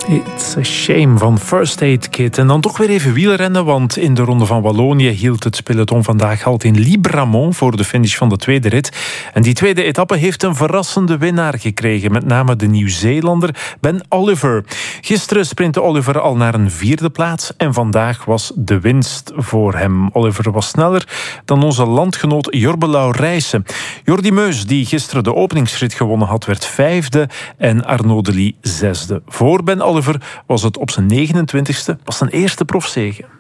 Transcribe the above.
It's a shame van First Aid Kit. En dan toch weer even wielrennen, want in de Ronde van Wallonië hield het peloton vandaag halt in Libramont voor de finish van de tweede rit. En die tweede etappe heeft een verrassende winnaar gekregen, met name de Nieuw-Zeelander Ben Oliver. Gisteren sprintte Oliver al naar een vierde plaats en vandaag was de winst voor hem. Oliver was sneller dan onze landgenoot Jorbe Laurijsen. Jordi Meus, die gisteren de openingsrit gewonnen had, werd vijfde en Arnaud Delis zesde. Voor Ben Oliver was het op zijn 29e pas zijn eerste profzege.